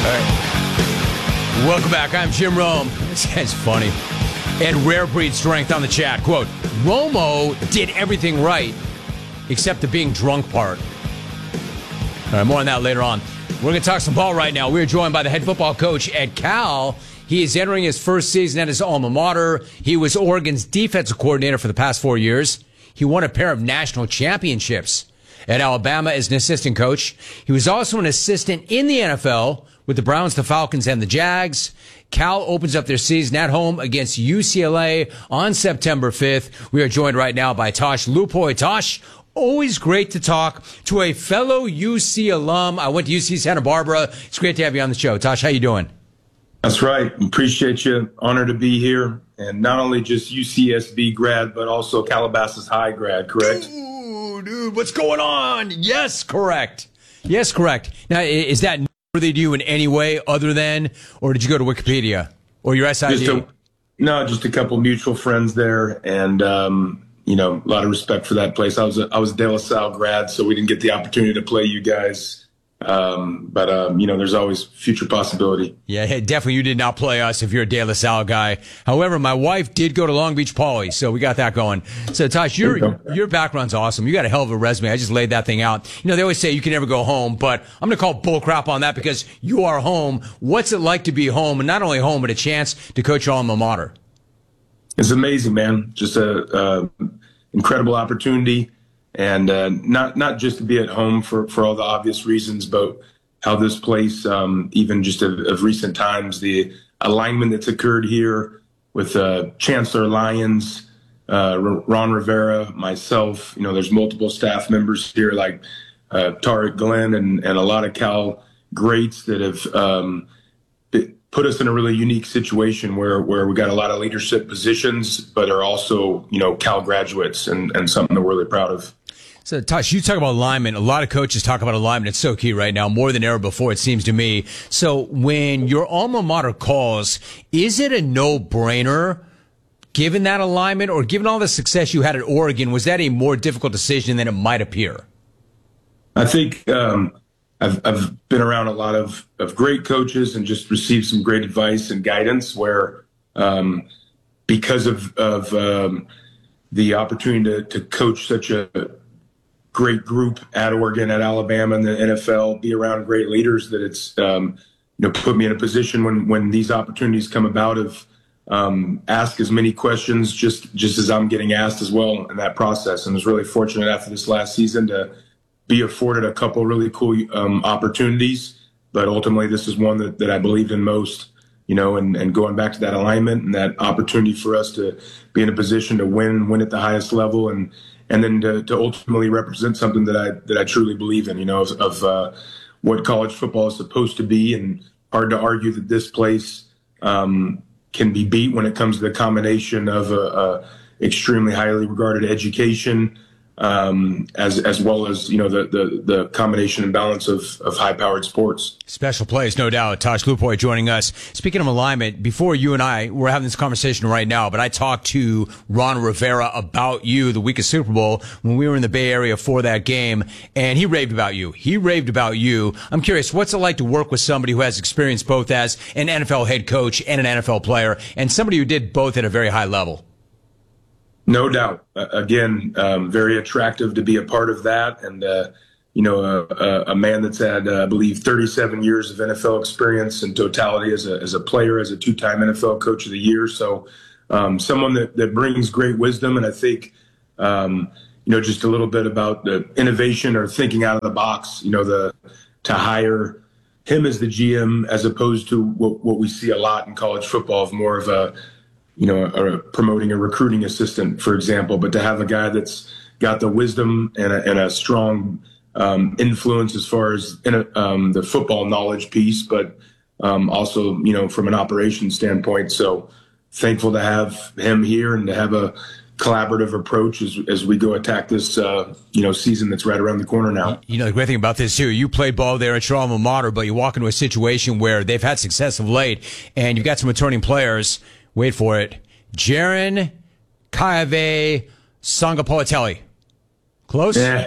Welcome back. I'm Jim Rome. This guy's funny. And Rare Breed Strength on the chat. Quote, Romo did everything right except the being drunk part. All right, more on that later on. We're going to talk some ball right now. We're joined by the head football coach at Cal. He is entering his first season at his alma mater. He was Oregon's defensive coordinator for the past 4 years. He won a pair of national championships at Alabama as an assistant coach. He was also an assistant in the NFL with the Browns, the Falcons, and the Jags. Cal opens up their season at home against UCLA on September 5th. We are joined right now by Tosh Lupoy. Tosh, always great to talk to a fellow UC alum. I went to UC Santa Barbara. It's great to have you on the show. Tosh, how you doing? That's right. Appreciate you. Honored to be here. And not only just UCSB grad, but also Calabasas High grad, correct? Ooh, dude, what's going on? Yes, correct. Yes, correct. Now, is that worthy to you in any way other than, or did you go to Wikipedia or your SID? Just a couple mutual friends there, and a lot of respect for that place. I was a De La Salle grad, so we didn't get the opportunity to play you guys. But there's always future possibility. Yeah, hey, definitely you did not play us if you're a De La Salle guy. However, my wife did go to Long Beach Poly, so we got that going. So, Tosh, your background's awesome. You got a hell of a resume. I just laid that thing out. They always say you can never go home, but I'm going to call bull crap on that because you are home. What's it like to be home, and not only home, but a chance to coach your alma mater? It's amazing, man. Just a incredible opportunity. And not just to be at home for all the obvious reasons, but how this place, even just of recent times, the alignment that's occurred here with Chancellor Lyons, Ron Rivera, myself. There's multiple staff members here like Tariq Glenn and a lot of Cal greats that have put us in a really unique situation where we got a lot of leadership positions, but are also, Cal graduates and something that we're really proud of. So, Tosh, you talk about alignment. A lot of coaches talk about alignment. It's so key right now, more than ever before, it seems to me. So when your alma mater calls, is it a no-brainer, given that alignment, or given all the success you had at Oregon, was that a more difficult decision than it might appear? I think I've been around a lot of great coaches and just received some great advice and guidance where because of the opportunity to coach such a great group at Oregon, at Alabama, and the NFL, be around great leaders, that it's put me in a position when these opportunities come about of ask as many questions just as I'm getting asked as well in that process. And I was really fortunate after this last season to be afforded a couple really cool opportunities, but ultimately this is one that I believed in most, and going back to that alignment and that opportunity for us to be in a position to win at the highest level and then to ultimately represent something that I truly believe in, of what college football is supposed to be. And hard to argue that this place can be beat when it comes to the combination of a extremely highly regarded education, as well as the combination and balance of high-powered sports. Special plays, no doubt. Tosh Lupoy joining us. Speaking of alignment, before you and I, we're having this conversation right now, but I talked to Ron Rivera about you the week of Super Bowl when we were in the Bay Area for that game, and he raved about you. I'm curious, what's it like to work with somebody who has experience both as an NFL head coach and an NFL player, and somebody who did both at a very high level? No doubt. Again, very attractive to be a part of that. And, a man that's had, I believe, 37 years of NFL experience in totality as a player, as a two-time NFL Coach of the Year. So someone that brings great wisdom. And I think, just a little bit about the innovation or thinking out of the box, to hire him as the GM as opposed to what we see a lot in college football of more of a promoting a recruiting assistant, for example, but to have a guy that's got the wisdom and a strong influence as far as the football knowledge piece, but also, from an operations standpoint. So thankful to have him here and to have a collaborative approach as we go attack this, season that's right around the corner now. The great thing about this too, you played ball there at your alma mater, but you walk into a situation where they've had success of late and you've got some returning players. Wait for it. Jaren Kayave Sangapalatelli. Close? Yeah.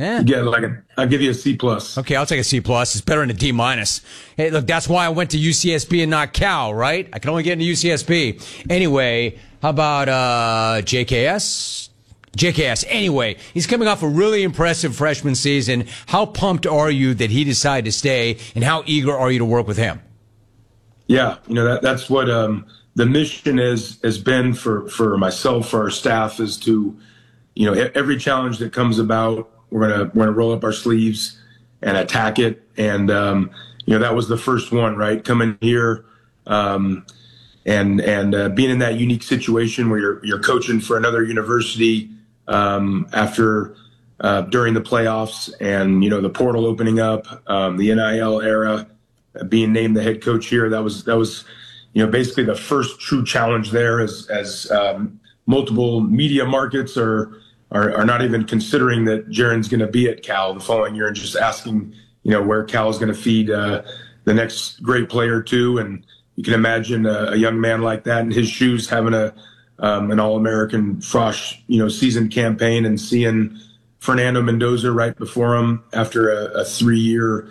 You get I'll give you a C plus. Okay, I'll take a C plus. It's better than a D minus. Hey, look, that's why I went to UCSB and not Cal, right? I can only get into UCSB. Anyway, how about JKS? JKS. Anyway, he's coming off a really impressive freshman season. How pumped are you that he decided to stay, and how eager are you to work with him? Yeah, that's what the mission has been for myself, for our staff, is to, every challenge that comes about, we're gonna roll up our sleeves and attack it. And that was the first one, right? Coming here and being in that unique situation where you're coaching for another university after during the playoffs, and the portal opening up, the NIL era, being named the head coach here. That was basically the first true challenge there, as multiple media markets are not even considering that Jaren's going to be at Cal the following year, and just asking, where Cal is going to feed the next great player to. And you can imagine a young man like that in his shoes having an All-American Frosh, season campaign, and seeing Fernando Mendoza right before him after a 3-year,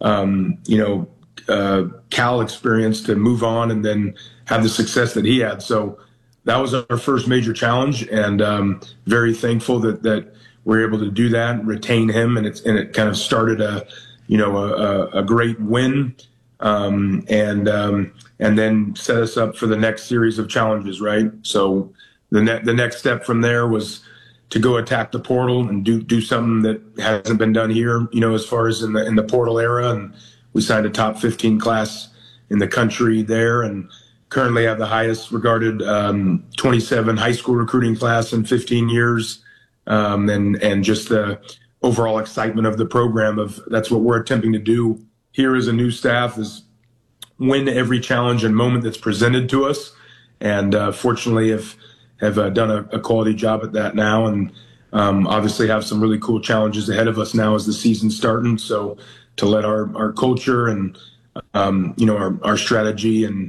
Cal experience, to move on and then have the success that he had. So that was our first major challenge, and very thankful that we're able to do that and retain him. And it kind of started a great win, and then set us up for the next series of challenges, right? So the next step from there was to go attack the portal and do something that hasn't been done here, as far as in the portal era. And we signed a top 15 class in the country there, and currently have the highest regarded 27 high school recruiting class in 15 years. And just the overall excitement of the program, that's what we're attempting to do here as a new staff, is win every challenge and moment that's presented to us. And fortunately have done a quality job at that now, and obviously have some really cool challenges ahead of us now as the season's starting. So to let our culture and our strategy and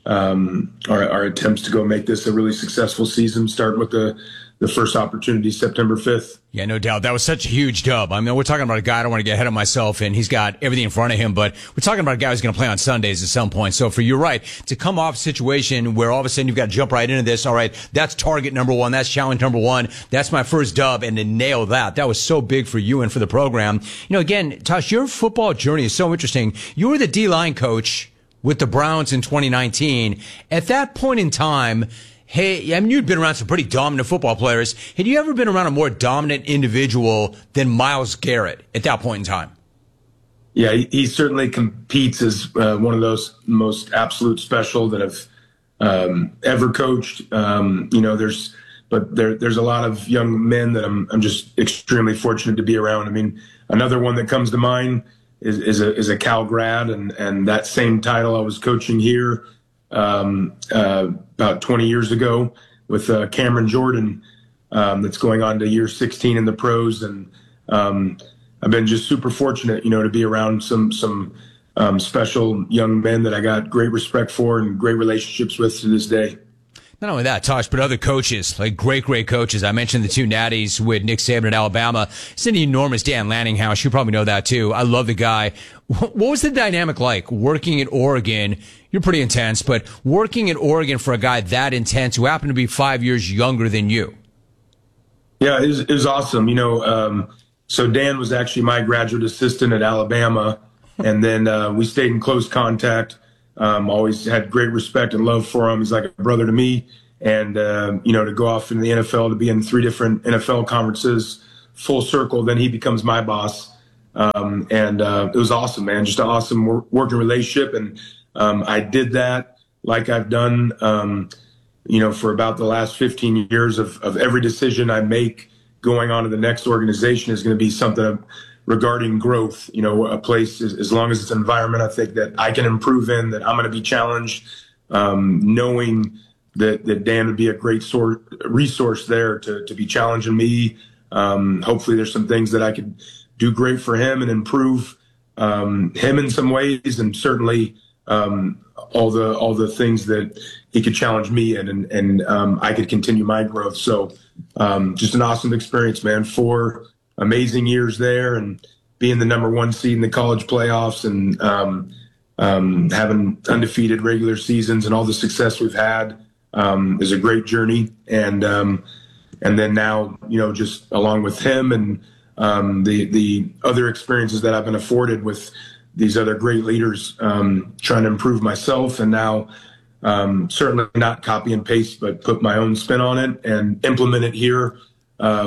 our attempts to go make this a really successful season, starting with the first opportunity September 5th. Yeah, no doubt. That was such a huge dub. I mean, we're talking about a guy, I don't want to get ahead of myself, and he's got everything in front of him, but we're talking about a guy who's going to play on Sundays at some point. So you're right, to come off a situation where all of a sudden you've got to jump right into this. All right, that's target number one. That's challenge number one. That's my first dub, and to nail that was so big for you and for the program. Again, Tosh, your football journey is so interesting. You were the D-line coach with the Browns in 2019. At that point in time, hey, I mean, you'd been around some pretty dominant football players. Had you ever been around a more dominant individual than Myles Garrett at that point in time? Yeah, he certainly competes as one of those most absolute special that I've ever coached. There's a lot of young men that I'm just extremely fortunate to be around. I mean, another one that comes to mind is a Cal grad, and that same title I was coaching here about 20 years ago with Cameron Jordan, that's going on to year 16 in the pros. And I've been just super fortunate, to be around some special young men that I got great respect for and great relationships with to this day. Not only that, Tosh, but other coaches, like great coaches. I mentioned the two natties with Nick Saban at Alabama. It's an enormous Dan Lanninghouse. You probably know that too. I love the guy. What was the dynamic like working at Oregon? You're pretty intense, but working at Oregon for a guy that intense who happened to be 5 years younger than you. Yeah, it was awesome. So Dan was actually my graduate assistant at Alabama, and then we stayed in close contact. Always had great respect and love for him. He's like a brother to me. And, to go off in the NFL, to be in 3 different NFL conferences, full circle, then he becomes my boss. It was awesome, man. Just an awesome working relationship. And I did that like I've done, for about the last 15 years of every decision I make going on to the next organization is going to be something regarding growth, a place, as long as it's an environment I think that I can improve in, that I'm going to be challenged, knowing that Dan would be a great resource there to be challenging me. Hopefully there's some things that I could do great for him and improve him in some ways, and certainly all the things that he could challenge me in, and I could continue my growth. So just an awesome experience, man. 4 amazing years there and being the number 1 seed in the college playoffs and having undefeated regular seasons and all the success we've had is a great journey. And then now, just along with him and the other experiences that I've been afforded with these other great leaders, trying to improve myself, and now certainly not copy and paste, but put my own spin on it and implement it here, at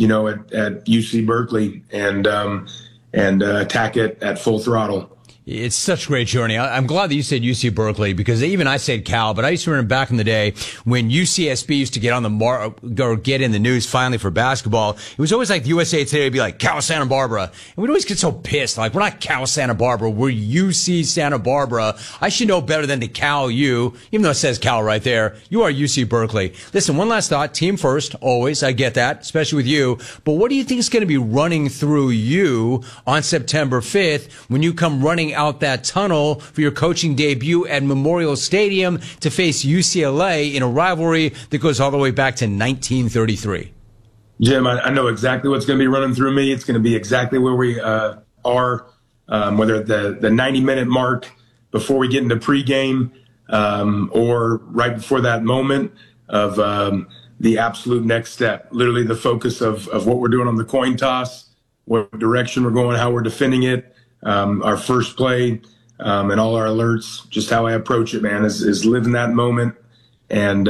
UC Berkeley and attack it at full throttle. It's such a great journey. I'm glad that you said UC Berkeley, because even I said Cal, but I used to remember back in the day when UCSB used to get on or get in the news finally for basketball. It was always like the USA Today would be like Cal Santa Barbara. And we'd always get so pissed. Like, we're not Cal Santa Barbara. We're UC Santa Barbara. I should know better than to Cal you, even though it says Cal right there. You are UC Berkeley. Listen, one last thought. Team first, always. I get that, especially with you. But what do you think is going to be running through you on September 5th when you come running out that tunnel for your coaching debut at Memorial Stadium to face UCLA in a rivalry that goes all the way back to 1933? Jim, I know exactly what's going to be running through me. It's going to be exactly where we are, whether the 90-minute mark before we get into pregame or right before that moment of the absolute next step, literally the focus of what we're doing on the coin toss, what direction we're going, how we're defending it, our first play, and all our alerts. Just how I approach it, man, is live in that moment, and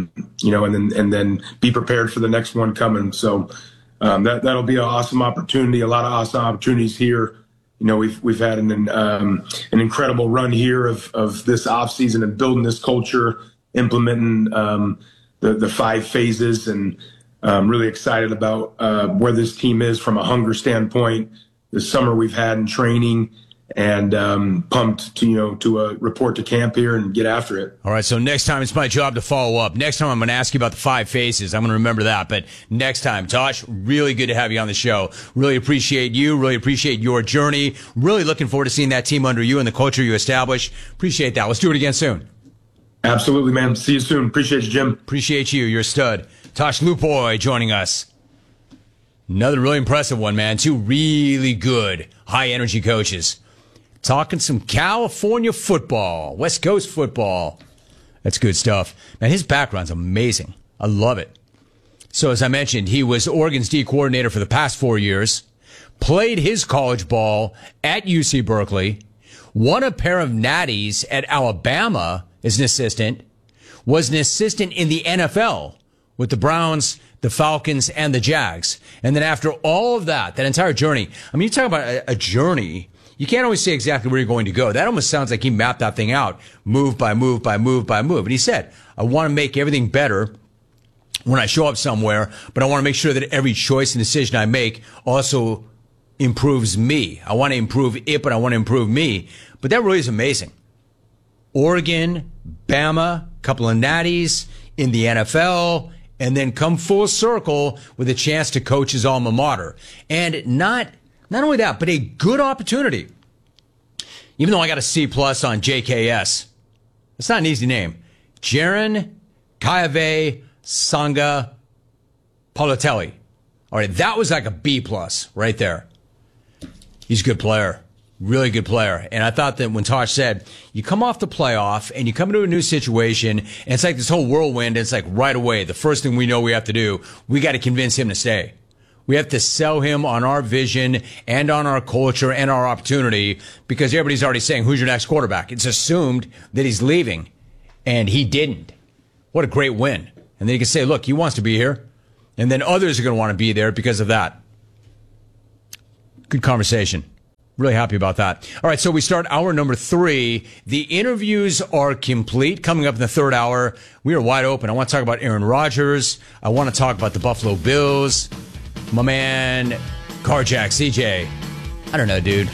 and then be prepared for the next one coming. So that'll be an awesome opportunity. A lot of awesome opportunities here. We've had an incredible run here of this off season and building this culture, implementing the 5 phases, and really excited about where this team is from a hunger standpoint. The summer we've had in training, and pumped to report to camp here and get after it. All right, so next time it's my job to follow up. Next time I'm going to ask you about the 5 phases. I'm going to remember that. But next time, Tosh, really good to have you on the show. Really appreciate you. Really appreciate your journey. Really looking forward to seeing that team under you and the culture you establish. Appreciate that. Let's do it again soon. Absolutely, man. See you soon. Appreciate you, Jim. Appreciate you. You're a stud. Tosh Lupoy joining us. Another really impressive one, man. 2 really good, high-energy coaches. Talking some California football, West Coast football. That's good stuff. Man, his background's amazing. I love it. So, as I mentioned, he was Oregon's D coordinator for the past 4 years, played his college ball at UC Berkeley, won a pair of natties at Alabama as an assistant, was an assistant in the NFL with the Browns, the Falcons, and the Jags. And then after all of that entire journey, I mean, you talk about a journey, you can't always say exactly where you're going to go. That almost sounds like he mapped that thing out, move by move by move by move. And he said, I want to make everything better when I show up somewhere, but I want to make sure that every choice and decision I make also improves me. I want to improve it, but I want to improve me. But that really is amazing. Oregon, Bama, couple of natties in the NFL, and then come full circle with a chance to coach his alma mater. And not only that, but a good opportunity. Even though I got a C+ on JKS, it's not an easy name. Jaron Kayave Sanga Palotelli. All right, that was like a B+ right there. He's a good player. Really good player. And I thought that when Tosh said, you come off the playoff and you come into a new situation, and it's like this whole whirlwind, it's like right away, the first thing we know we have to do, we got to convince him to stay. We have to sell him on our vision and on our culture and our opportunity, because everybody's already saying, who's your next quarterback? It's assumed that he's leaving, and he didn't. What a great win. And then you can say, look, he wants to be here. And then others are going to want to be there because of that. Good conversation. Really happy about that. All right, so we start hour number 3. The interviews are complete. Coming up in the third hour, we are wide open. I want to talk about Aaron Rodgers. I want to talk about the Buffalo Bills. My man, Carjack, CJ. I don't know, dude.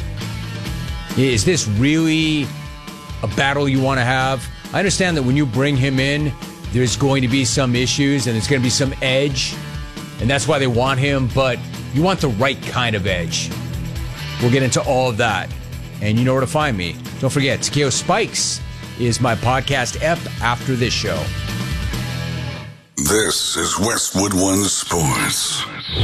Is this really a battle you want to have? I understand that when you bring him in, there's going to be some issues and there's going to be some edge. And that's why they want him, but you want the right kind of edge. We'll get into all of that. And you know where to find me. Don't forget, Takeo Spikes is my podcast ep after this show. This is Westwood One Sports.